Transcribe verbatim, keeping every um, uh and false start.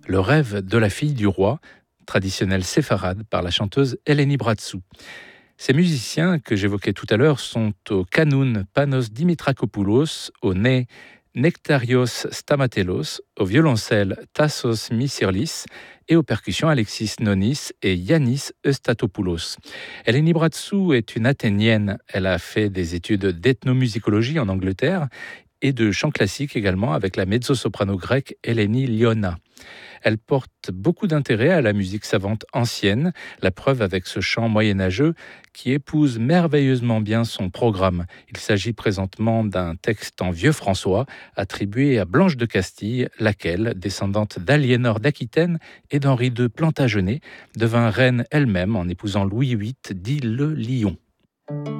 Le rêve de la fille du roi, traditionnelle séfarade par la chanteuse Eleni Bratsou. Ces musiciens que j'évoquais tout à l'heure sont au kanoun Panos Dimitrakopoulos, au nez Nectarios Stamatelos, au violoncelle Tassos Misirlis et aux percussions Alexis Nonis et Yannis Eustatopoulos. Eleni Bratsou est une Athénienne. Elle a fait des études d'ethnomusicologie en Angleterre et de chant classique également avec la mezzo-soprano grecque Eleni Liona. Elle porte beaucoup d'intérêt à la musique savante ancienne, la preuve avec ce chant moyenâgeux qui épouse merveilleusement bien son programme. Il s'agit présentement d'un texte en vieux françois attribué à Blanche de Castille, laquelle, descendante d'Aliénor d'Aquitaine et d'Henri deux Plantagenet, devint reine elle-même en épousant Louis huit, dit le Lion.